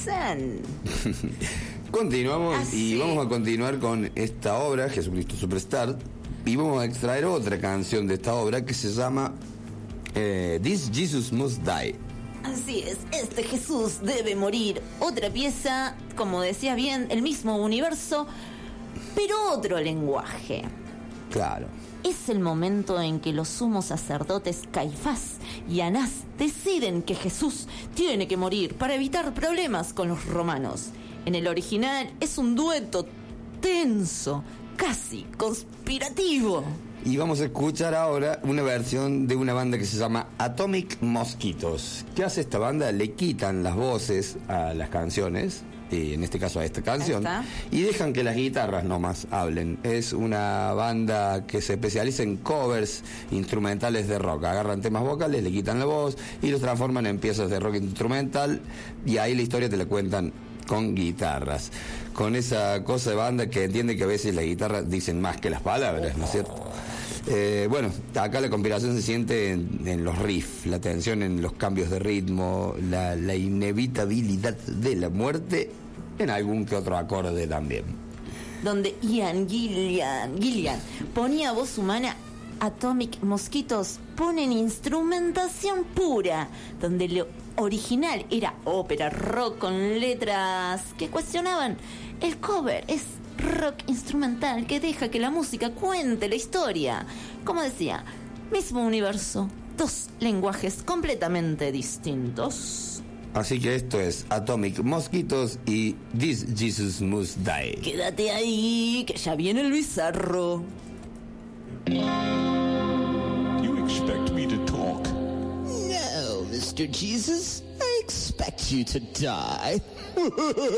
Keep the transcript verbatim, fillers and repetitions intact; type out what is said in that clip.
San. Continuamos Así. y vamos a continuar con esta obra, Jesucristo Superstar, y vamos a extraer otra canción de esta obra que se llama eh, This Jesus Must Die. Así es, este Jesús debe morir. Otra pieza, como decía bien, el mismo universo, pero otro lenguaje. Claro. Es el momento en que los sumos sacerdotes Caifás y Anás deciden que Jesús tiene que morir para evitar problemas con los romanos. En el original es un dueto tenso, casi conspirativo. Y vamos a escuchar ahora una versión de una banda que se llama Atomic Mosquitos. ¿Qué hace esta banda? Le quitan las voces a las canciones, y en este caso a esta canción, y dejan que las guitarras nomás hablen. Es una banda que se especializa en covers instrumentales de rock. Agarran temas vocales, le quitan la voz y los transforman en piezas de rock instrumental, y ahí la historia te la cuentan con guitarras, con esa cosa de banda que entiende que a veces las guitarras dicen más que las palabras, ¿no es cierto? Eh, bueno, acá la conspiración se siente en, en los riffs, la tensión en los cambios de ritmo, la, la inevitabilidad de la muerte en algún que otro acorde también. Donde Ian Gillian, Gillian ponía voz humana, Atomic Mosquitos ponen instrumentación pura, donde lo original era ópera rock con letras que cuestionaban. El cover es rock instrumental que deja que la música cuente la historia. Como decía, mismo universo, dos lenguajes completamente distintos. Así que esto es Atomic Mosquitos y This Jesus Must Die. Quédate ahí, que ya viene el bizarro. You expect me to talk? No, Mister Jesus. I expect you to die.